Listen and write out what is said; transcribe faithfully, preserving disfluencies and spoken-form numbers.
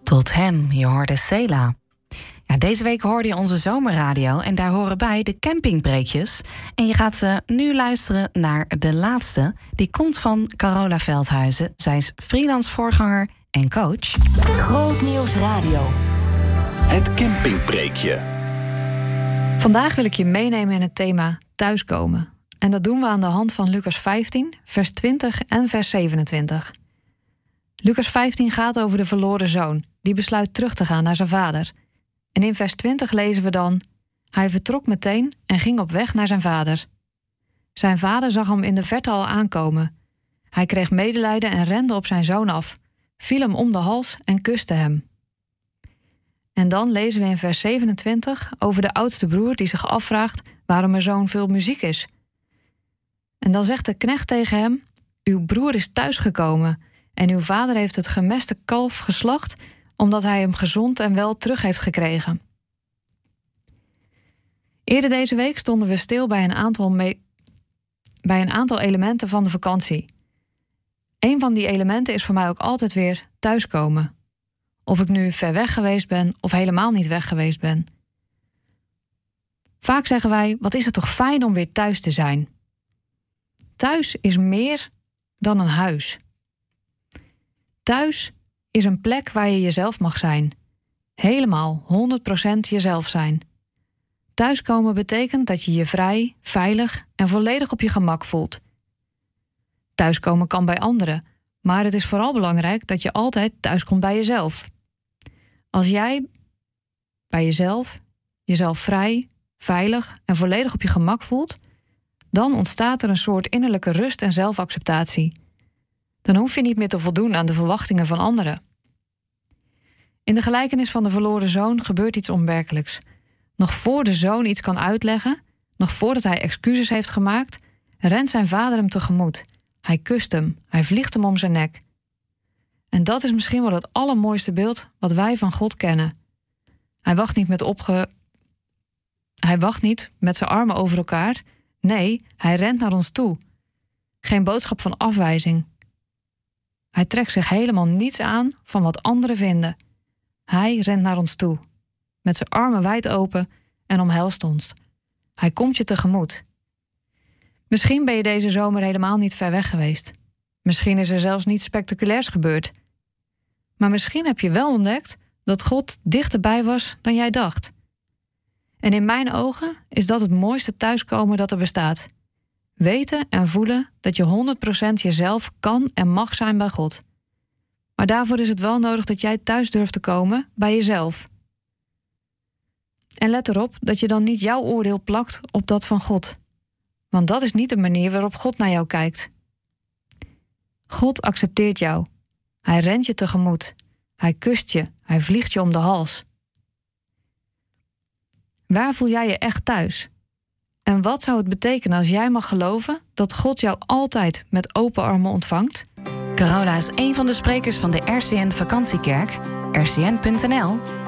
Tot hem, je hoorde Sela. Ja, deze week hoorde je onze zomerradio en daar horen bij de campingpreekjes. En je gaat uh, nu luisteren naar de laatste. Die komt van Carola Veldhuizen. Zij is freelance voorganger en coach. Groot Nieuws Radio. Het campingpreekje. Vandaag wil ik je meenemen in het thema thuiskomen. En dat doen we aan de hand van Lucas vijftien, vers twintig en vers zevenentwintig. Lucas vijftien gaat over de verloren zoon, die besluit terug te gaan naar zijn vader. En in vers twintig lezen we dan: hij vertrok meteen en ging op weg naar zijn vader. Zijn vader zag hem in de verte al aankomen. Hij kreeg medelijden en rende op zijn zoon af, viel hem om de hals en kuste hem. En dan lezen we in vers zevenentwintig over de oudste broer die zich afvraagt waarom er zo'n veel muziek is. En dan zegt de knecht tegen hem: uw broer is thuisgekomen en uw vader heeft het gemeste kalf geslacht omdat hij hem gezond en wel terug heeft gekregen. Eerder deze week stonden we stil bij een aantal, me- bij een aantal elementen van de vakantie. Een van die elementen is voor mij ook altijd weer thuiskomen. Of ik nu ver weg geweest ben of helemaal niet weg geweest ben. Vaak zeggen wij: wat is het toch fijn om weer thuis te zijn. Thuis is meer dan een huis. Thuis is een plek waar je jezelf mag zijn. Helemaal honderd procent jezelf zijn. Thuiskomen betekent dat je je vrij, veilig en volledig op je gemak voelt. Thuiskomen kan bij anderen, maar het is vooral belangrijk dat je altijd thuiskomt bij jezelf. Als jij bij jezelf, jezelf vrij, veilig en volledig op je gemak voelt, dan ontstaat er een soort innerlijke rust en zelfacceptatie. Dan hoef je niet meer te voldoen aan de verwachtingen van anderen. In de gelijkenis van de verloren zoon gebeurt iets onwerkelijks. Nog voor de zoon iets kan uitleggen, nog voordat hij excuses heeft gemaakt, rent zijn vader hem tegemoet. Hij kust hem, hij vliegt hem om zijn nek. En dat is misschien wel het allermooiste beeld wat wij van God kennen. Hij wacht niet met opge... Hij wacht niet met zijn armen over elkaar. Nee, hij rent naar ons toe. Geen boodschap van afwijzing. Hij trekt zich helemaal niets aan van wat anderen vinden. Hij rent naar ons toe, met zijn armen wijd open en omhelst ons. Hij komt je tegemoet. Misschien ben je deze zomer helemaal niet ver weg geweest. Misschien is er zelfs niets spectaculairs gebeurd. Maar misschien heb je wel ontdekt dat God dichterbij was dan jij dacht. En in mijn ogen is dat het mooiste thuiskomen dat er bestaat. Weten en voelen dat je honderd procent jezelf kan en mag zijn bij God. Maar daarvoor is het wel nodig dat jij thuis durft te komen bij jezelf. En let erop dat je dan niet jouw oordeel plakt op dat van God. Want dat is niet de manier waarop God naar jou kijkt. God accepteert jou. Hij rent je tegemoet. Hij kust je. Hij vliegt je om de hals. Waar voel jij je echt thuis? En wat zou het betekenen als jij mag geloven dat God jou altijd met open armen ontvangt? Carola is een van de sprekers van de R C N Vakantiekerk, r c n punt n l.